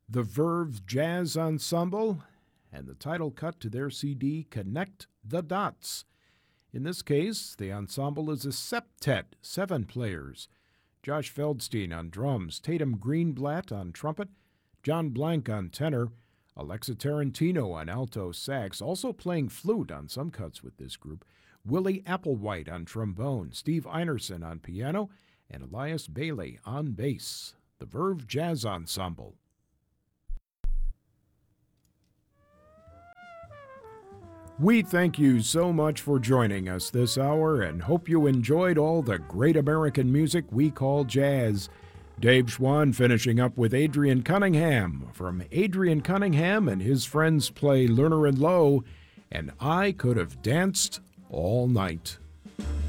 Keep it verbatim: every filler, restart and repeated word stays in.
the Verve Jazz Ensemble, and the title cut to their C D, Connect the Dots. In this case, the ensemble is a septet, seven players. Josh Feldstein on drums, Tatum Greenblatt on trumpet, John Blank on tenor, Alexa Tarantino on alto sax, also playing flute on some cuts with this group, Willie Applewhite on trombone, Steve Einerson on piano, and Elias Bailey on bass. The Verve Jazz Ensemble. We thank you so much for joining us this hour and hope you enjoyed all the great American music we call jazz. Dave Schwann finishing up with Adrian Cunningham from Adrian Cunningham and his friends play Lerner and Lowe, and I Could Have Danced All Night.